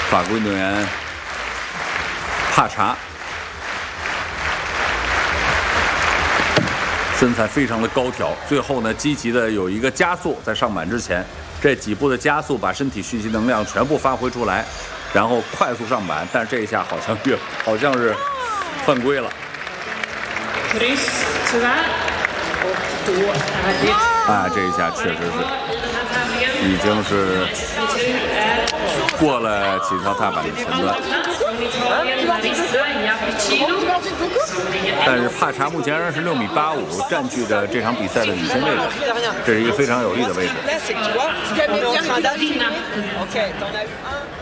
法国运动员帕查，身材非常的高挑，最后呢积极的有一个加速，在上板之前，这几步的加速把身体蓄积能量全部发挥出来，然后快速上板，但是这一下好像是犯规了。啊，这一下确实是已经是过了起跳踏板的前端。但是帕查目前仍然是6.85米，占据着这场比赛的领先位置，这是一个非常有利的位置。